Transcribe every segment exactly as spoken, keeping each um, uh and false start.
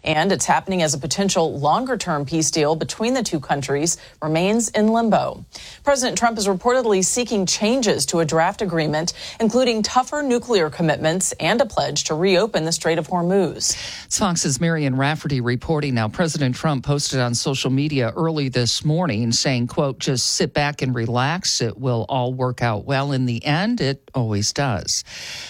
And it's happening as a potential longer-term peace deal between the two countries remains in limbo. President Trump is reportedly seeking changes to a draft agreement, including tougher nuclear commitments and a pledge to reopen the Strait of Hormuz. It's Fox's Marian Rafferty reporting. Now, President Trump posted on social media early this morning saying, quote, just sit back and relax. It will all work out well in the end. It always does.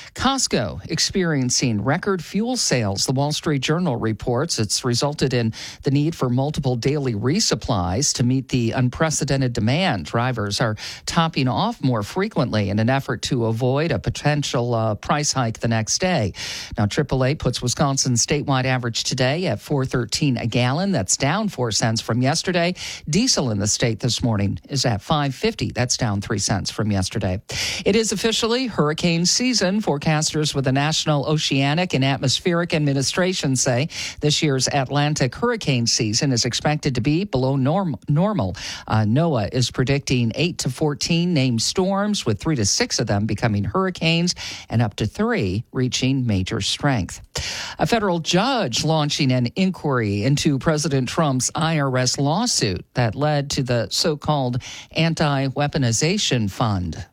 Costco experiencing record fuel sales. The Wall Street Journal reports it's resulted in the need for multiple daily resupplies to meet the unprecedented demand. Drivers are topping off more frequently in an effort to avoid a potential uh, price hike the next day. Now, triple A puts Wisconsin's statewide average today at four thirteen a gallon. That's down four cents from yesterday. Diesel in the state this morning is at five fifty. That's down three cents from yesterday. It is officially hurricane season. Forecasters with the National Oceanic and Atmospheric Administration say this year's Atlantic hurricane season is expected to be below norm- normal. Uh, NOAA is predicting eight to fourteen named storms, with three to six of them becoming hurricanes and up to three reaching major strength. A federal judge launching an inquiry into President Trump's I R S lawsuit that led to the so-called anti-weaponization fund.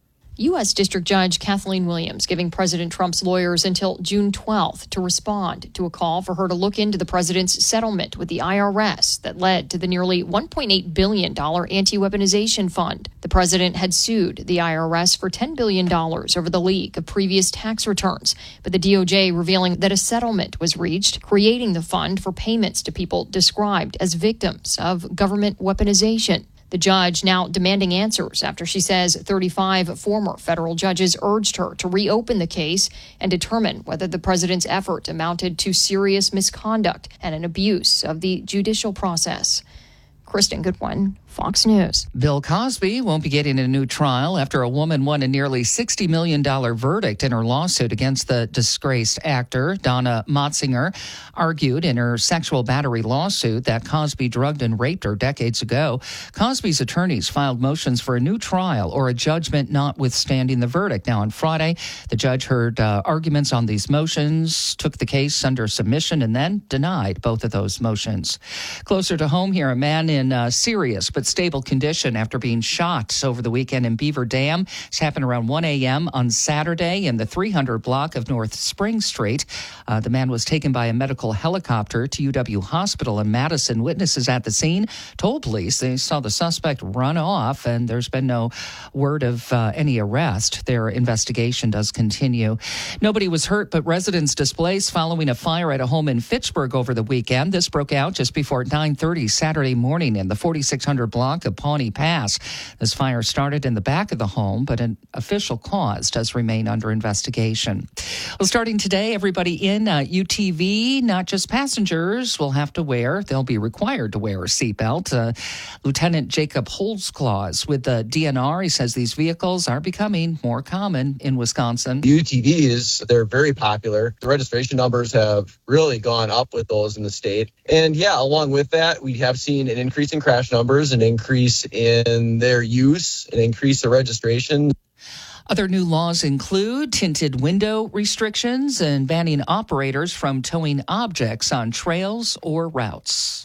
U S. District Judge Kathleen Williams giving President Trump's lawyers until June twelfth to respond to a call for her to look into the president's settlement with the I R S that led to the nearly one point eight billion dollars anti-weaponization fund. The president had sued the I R S for ten billion dollars over the leak of previous tax returns, but the D O J revealing that a settlement was reached, creating the fund for payments to people described as victims of government weaponization. The judge now demanding answers after she says thirty-five former federal judges urged her to reopen the case and determine whether the president's effort amounted to serious misconduct and an abuse of the judicial process. Kristen Goodwin, Fox News. Bill Cosby won't be getting a new trial after a woman won a nearly sixty million dollars verdict in her lawsuit against the disgraced actor. Donna Motzinger argued in her sexual battery lawsuit that Cosby drugged and raped her decades ago. Cosby's attorneys filed motions for a new trial or a judgment notwithstanding the verdict. Now, on Friday, the judge heard uh, arguments on these motions, took the case under submission, and then denied both of those motions. Closer to home here, a man in uh, serious but stable condition after being shot over the weekend in Beaver Dam. It's happened around one a.m. on Saturday in the three hundred block of North Spring Street. Uh, the man was taken by a medical helicopter to U W Hospital in Madison. Witnesses at the scene told police they saw the suspect run off, and there's been no word of uh, any arrest. Their investigation does continue. Nobody was hurt, but residents displaced following a fire at a home in Fitchburg over the weekend. This broke out just before nine thirty Saturday morning in the forty-six hundred block of Pawnee Pass. This fire started in the back of the home, but an official cause does remain under investigation. Well, starting today, everybody in uh, U T V, not just passengers, will have to wear, they'll be required to wear a seatbelt. Uh, Lieutenant Jacob Holzclaws with the D N R, he says these vehicles are becoming more common in Wisconsin. U T Vs, they're very popular. The registration numbers have really gone up with those in the state. And yeah, along with that, we have seen an increase in crash numbers, an increase in their use, an increase in registration. Other new laws include tinted window restrictions and banning operators from towing objects on trails or routes.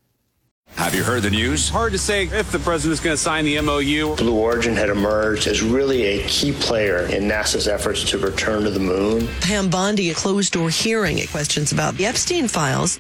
Have you heard the news? Hard to say if the president's going to sign the M O U. Blue Origin had emerged as really a key player in NASA's efforts to return to the moon. Pam Bondi, a closed-door hearing at questions about the Epstein files.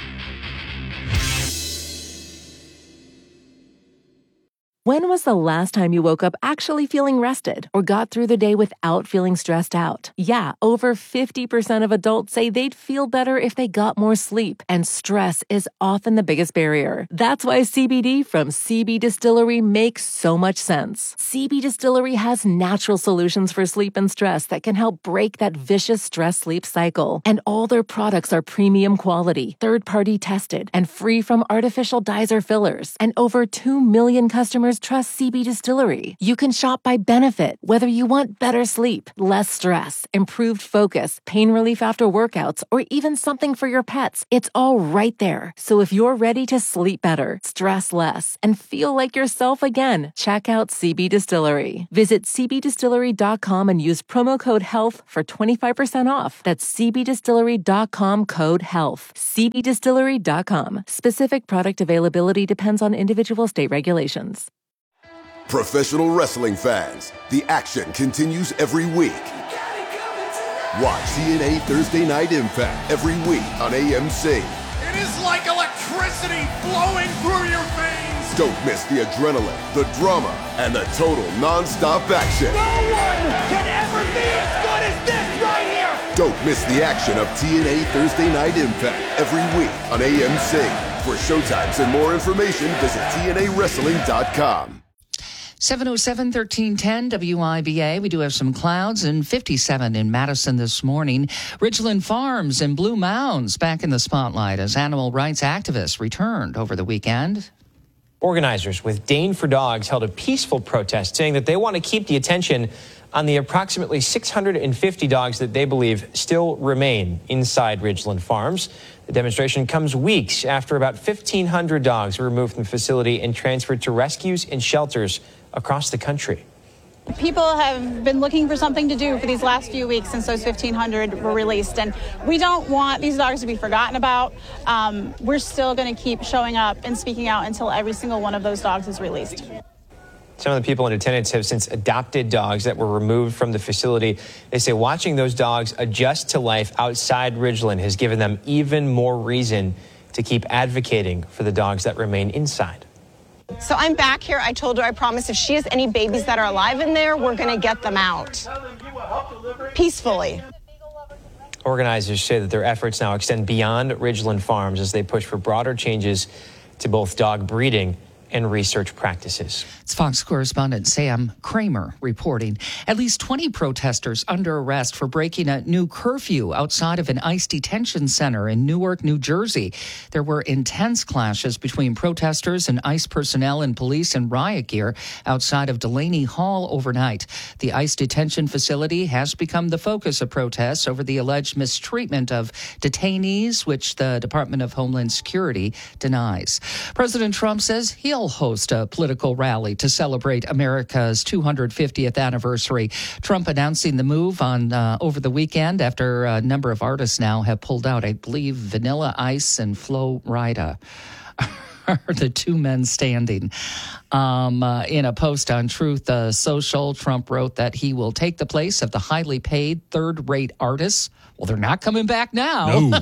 When was the last time you woke up actually feeling rested or got through the day without feeling stressed out? Yeah, over fifty percent of adults say they'd feel better if they got more sleep, and stress is often the biggest barrier. That's why C B D from C B Distillery makes so much sense. C B Distillery has natural solutions for sleep and stress that can help break that vicious stress-sleep cycle. And all their products are premium quality, third-party tested, and free from artificial dyes or fillers. And over two million customers customers trust C B Distillery. You can shop by benefit, whether you want better sleep, less stress, improved focus, pain relief after workouts, or even something for your pets. It's all right there. So if you're ready to sleep better, stress less, and feel like yourself again, check out C B Distillery. Visit c b distillery dot com and use promo code HEALTH for twenty-five percent off. That's c b distillery dot com code HEALTH. c b distillery dot com. Specific product availability depends on individual state regulations. Professional wrestling fans, the action continues every week. Watch T N A Thursday Night Impact every week on A M C. It is like electricity flowing through your veins. Don't miss the adrenaline, the drama, and the total non-stop action. No one can ever be as good as this right here. Don't miss the action of T N A Thursday Night Impact every week on A M C. For showtimes and more information, visit T N A wrestling dot com. seven oh seven, thirteen ten W I B A. We do have some clouds and fifty-seven in Madison this morning. Ridgeland Farms and Blue Mounds back in the spotlight as animal rights activists returned over the weekend. Organizers with Dane for Dogs held a peaceful protest saying that they want to keep the attention on the approximately six hundred fifty dogs that they believe still remain inside Ridgeland Farms. The demonstration comes weeks after about fifteen hundred dogs were removed from the facility and transferred to rescues and shelters across the country. People have been looking for something to do for these last few weeks since those fifteen hundred were released, and we don't want these dogs to be forgotten about. Um, we're still going to keep showing up and speaking out until every single one of those dogs is released. Some of the people in attendance have since adopted dogs that were removed from the facility. They say watching those dogs adjust to life outside Ridgeland has given them even more reason to keep advocating for the dogs that remain inside. So I'm back here. I told her, I promise if she has any babies that are alive in there, we're going to get them out peacefully. Organizers say that their efforts now extend beyond Ridgeland Farms as they push for broader changes to both dog breeding and research practices. It's Fox correspondent Sam Kramer reporting. At least twenty protesters under arrest for breaking a new curfew outside of an ICE detention center in Newark, New Jersey. There were intense clashes between protesters and ICE personnel and police in riot gear outside of Delaney Hall overnight. The ICE detention facility has become the focus of protests over the alleged mistreatment of detainees, which the Department of Homeland Security denies. President Trump says he'll host a political rally to celebrate America's two hundred fiftieth anniversary. Trump announcing the move on uh, over the weekend after a number of artists now have pulled out. I believe Vanilla Ice and Flo Rida are the two men standing. Um, uh, in a post on Truth uh, Social, Trump wrote that he will take the place of the highly paid third-rate artists. Well, they're not coming back now. No.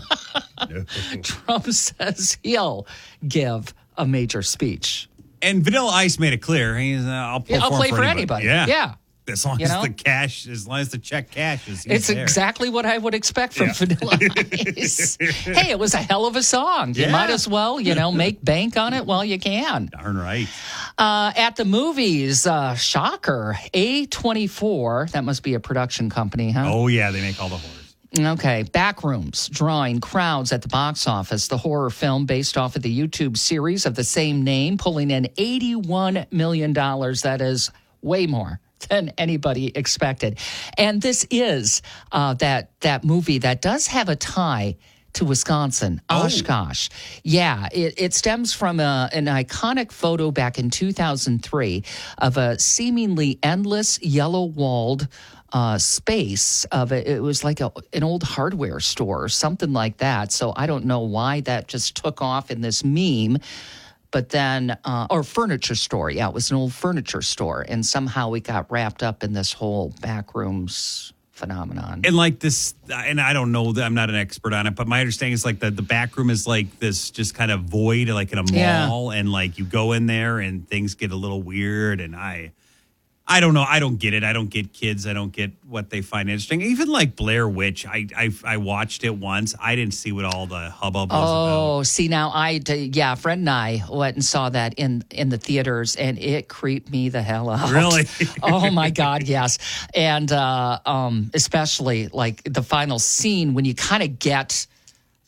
Trump says he'll give a major speech. And Vanilla Ice made it clear. He's, uh, I'll, Yeah, I'll play for, for anybody. anybody. Yeah. Yeah. As long You as know? the cash, as long as the check cashes. he's It's there. exactly what I would expect from Yeah. Vanilla Ice. Hey, it was a hell of a song. You Yeah. might as well, you know, make bank on it while you can. Darn right. Uh, at the movies, uh, shocker, A twenty-four, that must be a production company, huh? Oh, yeah, they make all the horrors. Okay, Backrooms, drawing crowds at the box office. The horror film based off of the YouTube series of the same name, pulling in eighty-one million dollars. That is way more than anybody expected. And this is uh, that that movie that does have a tie to Wisconsin, Oh. Oshkosh. Yeah, it, it stems from a, an iconic photo back in two thousand three of a seemingly endless yellow-walled uh, space of a, it was like a, an old hardware store or something like that. So I don't know why that just took off in this meme. But then, uh, or furniture store. Yeah, it was an old furniture store. And somehow it got wrapped up in this whole Backrooms phenomenon. And like this, and I don't know, I'm not an expert on it, but my understanding is like the, the back room is like this just kind of void, like in a mall. Yeah. And like you go in there and things get a little weird. And I, I don't know. I don't get it. I don't get kids. I don't get what they find interesting. Even like Blair Witch, I I, I watched it once. I didn't see what all the hubbub was Oh, about. see now I d- yeah, a friend and I went and saw that in in the theaters, and it creeped me the hell out. Really? Oh my God, yes. And uh, um, especially like the final scene when you kind of get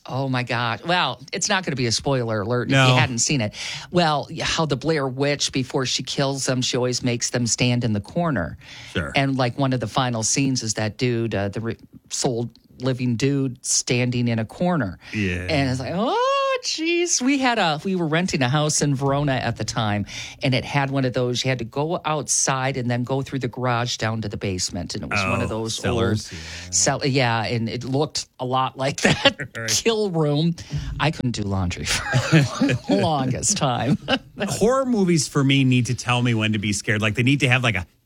Oh, my God. Well, it's not going to be a spoiler alert No. if you hadn't seen it. Well, how the Blair Witch, before she kills them, she always makes them stand in the corner. Sure. And like one of the final scenes is that dude, uh, the re- soul living dude standing in a corner. Yeah. And it's like, oh, geez. We had a, we were renting a house in Verona at the time, and it had one of those. You had to go outside and then go through the garage down to the basement. And it was Oh, one of those cellars, old, yeah. Cell, yeah. And it looked a lot like that kill room. I couldn't do laundry for the longest time. Horror movies for me need to tell me when to be scared. Like they need to have like a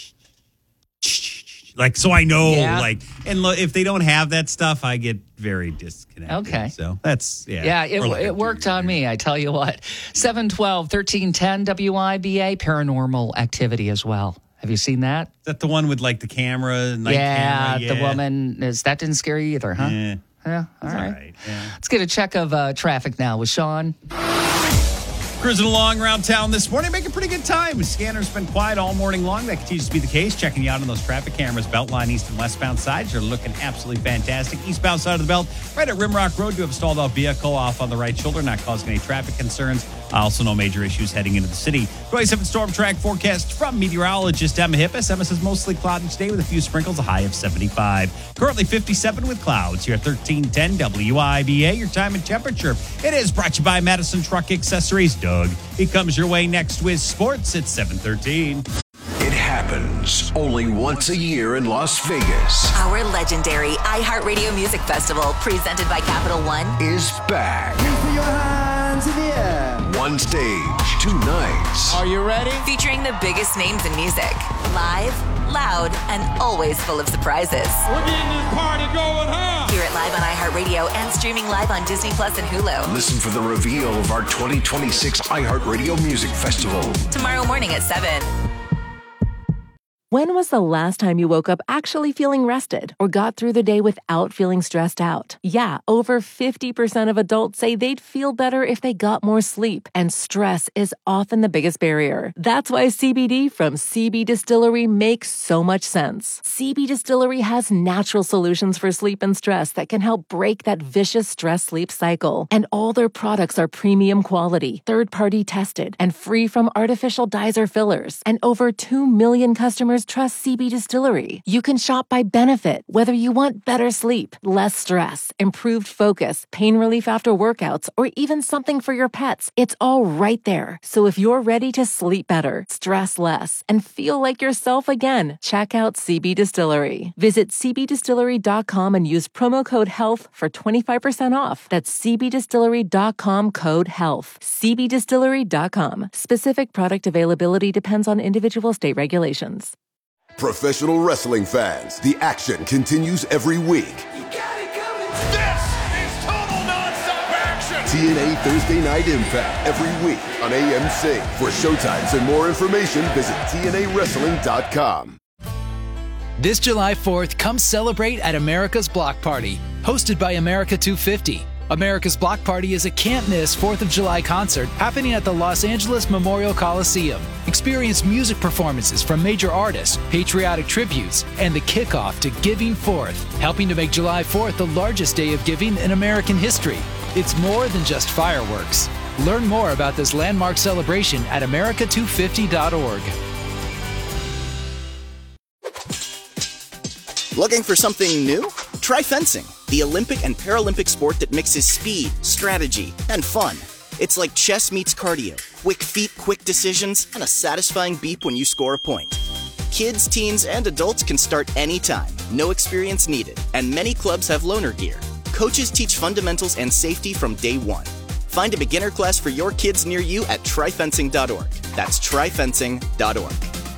like so I know Yeah. like and lo- if they don't have that stuff, I get very disconnected. Okay. So that's yeah. Yeah, it, We're like it worked on me, I tell you what. seven twelve, thirteen ten W I B A, Paranormal Activity as well. Have you seen that? Is that the one with like the camera, night yeah, camera? the woman is that didn't scare you either, huh? Yeah. Yeah, all right. All right. Yeah. Let's get a check of uh, traffic now with Sean. Cruising along around town this morning, making pretty good time. Scanner's been quiet all morning long. That continues to be the case. Checking you out on those traffic cameras. Beltline east and westbound sides are looking absolutely fantastic. Eastbound side of the belt, right at Rimrock Road, you have a stalled out vehicle off on the right shoulder, not causing any traffic concerns. Also, no major issues heading into the city. twenty-seven storm track forecast from meteorologist Emma Hippis. Emma says mostly cloudy today with a few sprinkles, a high of seventy-five. Currently fifty-seven with clouds here at thirteen ten W I B A. Your time and temperature. It is brought to you by Madison Truck Accessories. Doug, he comes your way next with sports at seven thirteen. It happens only once a year in Las Vegas. Our legendary iHeartRadio Music Festival, presented by Capital One, Is back. Put your hands in the air. One stage, two nights. Are you ready? featuring the biggest names in music. Live, loud, and always full of surprises. We're getting this party going, huh? Hear it live on iHeartRadio and streaming live on Disney Plus and Hulu. Listen for the reveal of our twenty twenty-six iHeartRadio Music Festival. Tomorrow morning at seven. When was the last time you woke up actually feeling rested or got through the day without feeling stressed out? Yeah, over fifty percent of adults say they'd feel better if they got more sleep, and stress is often the biggest barrier. That's why C B D from C B Distillery makes so much sense. C B Distillery has natural solutions for sleep and stress that can help break that vicious stress-sleep cycle. And all their products are premium quality, third-party tested, and free from artificial dyes or fillers. And over two million customers trust C B Distillery. You can shop by benefit, whether you want better sleep, less stress, improved focus, pain relief after workouts, or even something for your pets. It's all right there. So if you're ready to sleep better, stress less, and feel like yourself again, check out C B Distillery. Visit c b distillery dot com and use promo code HEALTH for twenty-five percent off. That's c b distillery dot com code HEALTH. c b distillery dot com. Specific product availability depends on individual state regulations. Professional wrestling fans, the action continues every week. This is total nonstop action. T N A Thursday Night Impact every week on A M C. For showtimes and more information, visit T N A wrestling dot com. This July fourth, come celebrate at America's Block Party, hosted by America two fifty. America's Block Party is a can't-miss fourth of July concert happening at the Los Angeles Memorial Coliseum. Experience music performances from major artists, patriotic tributes, and the kickoff to Giving Fourth, helping to make July fourth the largest day of giving in American history. It's more than just fireworks. Learn more about this landmark celebration at america two fifty dot org. Looking for something new? Try fencing, the Olympic and Paralympic sport that mixes speed, strategy, and fun. It's like chess meets cardio, quick feet, quick decisions, and a satisfying beep when you score a point. Kids, teens, and adults can start anytime, no experience needed, and many clubs have loaner gear. Coaches teach fundamentals and safety from day one. Find a beginner class for your kids near you at try fencing dot org. That's try fencing dot org.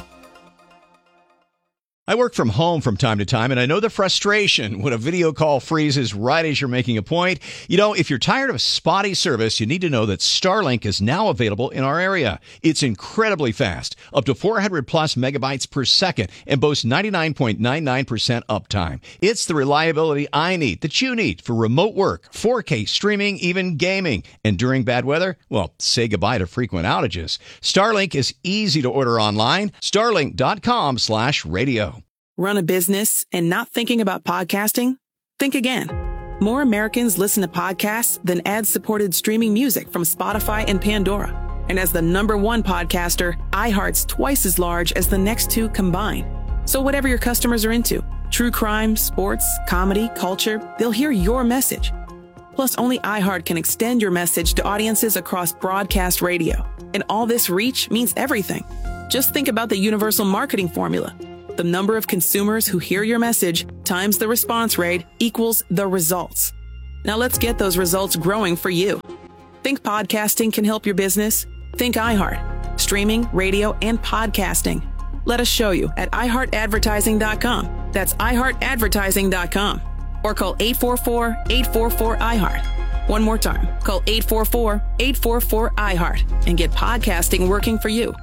I work from home from time to time, and I know the frustration when a video call freezes right as you're making a point. You know, if you're tired of spotty service, you need to know that Starlink is now available in our area. It's incredibly fast, up to four hundred plus megabytes per second, and boasts ninety-nine point nine nine percent uptime. It's the reliability I need, that you need, for remote work, four K streaming, even gaming. And during bad weather, well, say goodbye to frequent outages. Starlink is easy to order online. starlink dot com slash radio. Run a business and not thinking about podcasting? Think again. More Americans listen to podcasts than ad-supported streaming music from Spotify and Pandora. And as the number one podcaster, iHeart's twice as large as the next two combined. So whatever your customers are into, true crime, sports, comedy, culture, they'll hear your message. Plus, only iHeart can extend your message to audiences across broadcast radio. And all this reach means everything. Just think about the universal marketing formula. The number of consumers who hear your message times the response rate equals the results. Now let's get those results growing for you. Think podcasting can help your business? Think iHeart. Streaming, radio, and podcasting. Let us show you at i heart advertising dot com. That's i heart advertising dot com. Or call eight four four, eight four four, I heart. One more time. Call eight four four, eight four four, I heart and get podcasting working for you.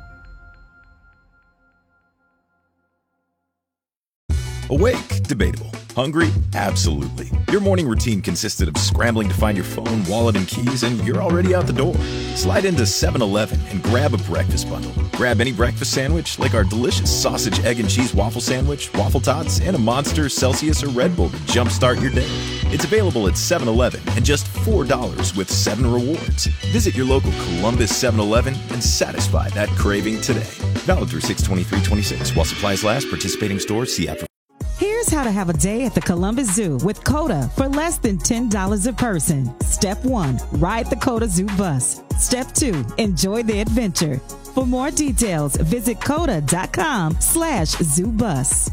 Awake? Debatable. Hungry? Absolutely. Your morning routine consisted of scrambling to find your phone, wallet, and keys, and you're already out the door. Slide into seven eleven and grab a breakfast bundle. Grab any breakfast sandwich, like our delicious sausage, egg, and cheese waffle sandwich, waffle tots, and a Monster, Celsius, or Red Bull to jumpstart your day. It's available at seven eleven and just four dollars with seven rewards. Visit your local Columbus seven eleven and satisfy that craving today. Valid through six twenty-three twenty-six. While supplies last, participating stores, see app for. Here's how to have a day at the Columbus Zoo with COTA for less than ten dollars a person. Step one, ride the COTA Zoo bus. Step two, enjoy the adventure. For more details, visit coda.com slash zoo bus.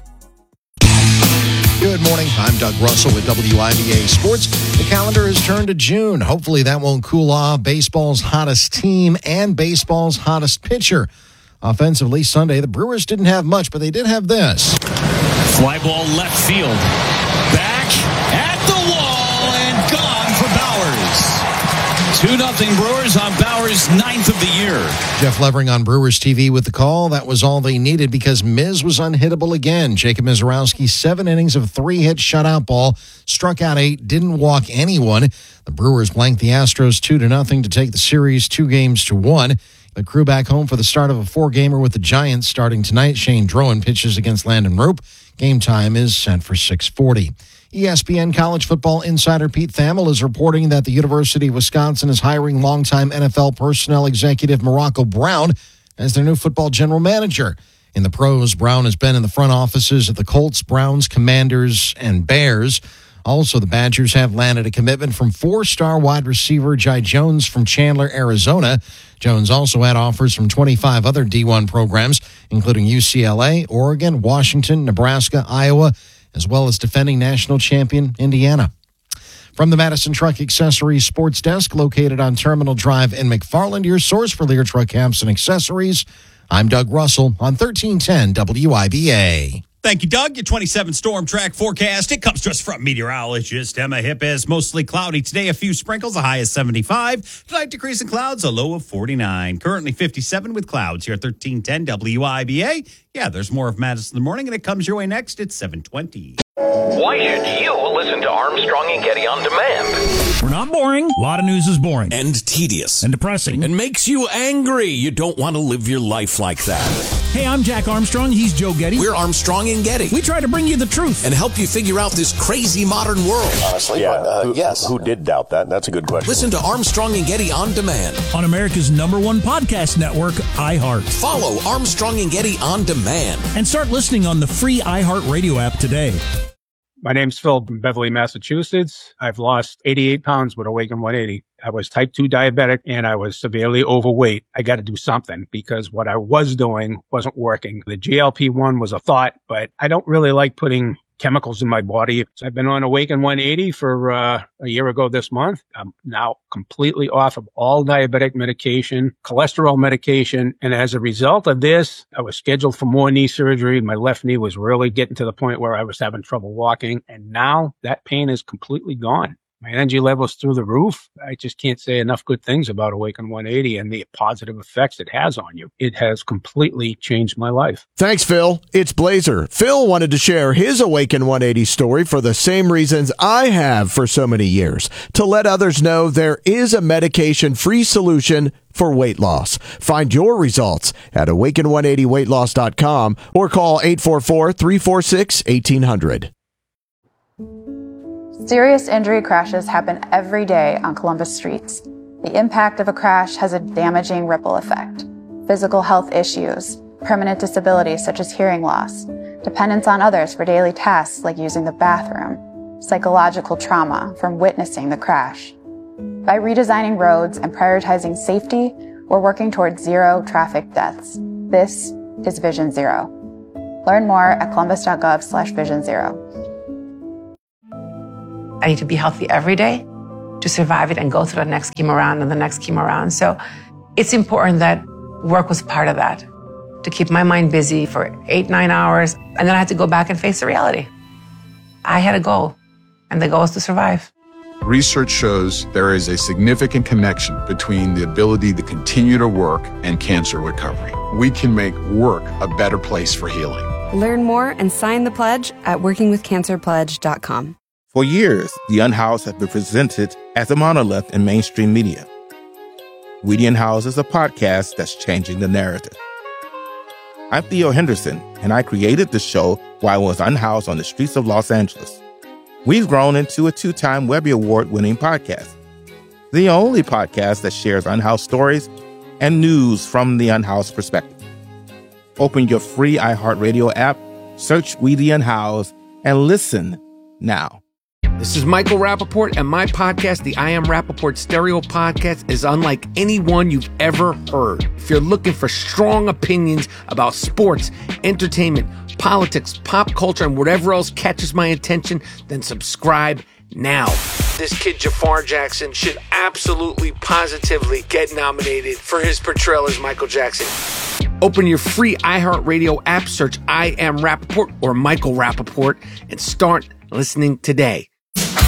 Good morning. I'm Doug Russell with W I B A Sports. The calendar has turned to June. Hopefully that won't cool off baseball's hottest team and baseball's hottest pitcher. Offensively, Sunday, the Brewers didn't have much, but they did have this. Fly ball left field. Back at the wall and gone for Bowers. two nothing Brewers on Bowers' ninth of the year. Jeff Levering on Brewers T V with the call. That was all they needed because Miz was unhittable again. Jacob Mizorowski, seven innings of three-hit shutout ball, struck out eight, didn't walk anyone. The Brewers blanked the Astros two to nothing to take the series two games to one. The crew back home for the start of a four-gamer with the Giants starting tonight. Shane Drowan pitches against Landon Rope. Game time is set for six forty. E S P N college football insider Pete Thamel is reporting that the University of Wisconsin is hiring longtime N F L personnel executive Morocco Brown as their new football general manager. In the pros, Brown has been in the front offices of the Colts, Browns, Commanders, and Bears. Also, the Badgers have landed a commitment from four-star wide receiver Jai Jones from Chandler, Arizona. Jones also had offers from twenty-five other D one programs, including U C L A, Oregon, Washington, Nebraska, Iowa, as well as defending national champion Indiana. From the Madison Truck Accessories Sports Desk, located on Terminal Drive in McFarland, your source for Lear Truck Camps and Accessories, I'm Doug Russell on thirteen ten W I B A. Thank you, Doug. Your twenty-seven storm track forecast. It comes to us from meteorologist Emma Hippis. Mostly cloudy today, a few sprinkles, a high of seventy-five. Tonight, decreasing clouds, a low of forty-nine. Currently fifty-seven with clouds here at thirteen ten W I B A. Yeah, there's more of Madison in the morning, and it comes your way next at seven twenty. Why should you listen to Armstrong and Getty on demand? We're not boring. A lot of news is boring. And tedious. And depressing. And makes you angry. You don't want to live your life like that. Hey, I'm Jack Armstrong. He's Joe Getty. We're Armstrong and Getty. We try to bring you the truth. And help you figure out this crazy modern world. Honestly, yeah, but, uh, who, yes. Who did doubt that? That's a good question. Listen to Armstrong and Getty on demand. On America's number one podcast network, iHeart. Follow Armstrong and Getty on demand. And start listening on the free iHeart Radio app today. My name's Phil from Beverly, Massachusetts. I've lost eighty-eight pounds with Awaken one eighty. I was type two diabetic and I was severely overweight. I got to do something because what I was doing wasn't working. The G L P one was a thought, but I don't really like putting chemicals in my body. So I've been on Awaken one eighty for uh, a year ago this month. I'm now completely off of all diabetic medication, cholesterol medication. And as a result of this, I was scheduled for more knee surgery. My left knee was really getting to the point where I was having trouble walking. And now that pain is completely gone. My energy level's through the roof. I just can't say enough good things about Awaken one eighty and the positive effects it has on you. It has completely changed my life. Thanks, Phil. It's Blazer. Phil wanted to share his Awaken one eighty story for the same reasons I have for so many years, to let others know there is a medication-free solution for weight loss. Find your results at awaken one eighty weight loss dot com or call eight four four, three four six, one eight hundred. Serious injury crashes happen every day on Columbus streets. The impact of a crash has a damaging ripple effect. Physical health issues, permanent disabilities such as hearing loss, dependence on others for daily tasks like using the bathroom, psychological trauma from witnessing the crash. By redesigning roads and prioritizing safety, we're working towards zero traffic deaths. This is Vision Zero. Learn more at columbus.gov slash vision zero. I need to be healthy every day to survive it and go through the next chemo round and the next chemo round. So it's important that work was part of that, to keep my mind busy for eight, nine hours. And then I had to go back and face the reality. I had a goal, and the goal was to survive. Research shows there is a significant connection between the ability to continue to work and cancer recovery. We can make work a better place for healing. Learn more and sign the pledge at working with cancer pledge dot com. For years, The Unhoused have been presented as a monolith in mainstream media. We the Unhoused is a podcast that's changing the narrative. I'm Theo Henderson, and I created the show while I was unhoused on the streets of Los Angeles. We've grown into a two-time Webby Award-winning podcast, the only podcast that shares unhoused stories and news from the unhoused perspective. Open your free iHeartRadio app, search We the Unhoused, and listen now. This is Michael Rappaport, and my podcast, the I Am Rappaport Stereo Podcast, is unlike any one you've ever heard. If you're looking for strong opinions about sports, entertainment, politics, pop culture, and whatever else catches my attention, then subscribe now. This kid, Jafar Jackson, should absolutely, positively get nominated for his portrayal as Michael Jackson. Open your free iHeartRadio app, search I Am Rappaport or Michael Rappaport, and start listening today.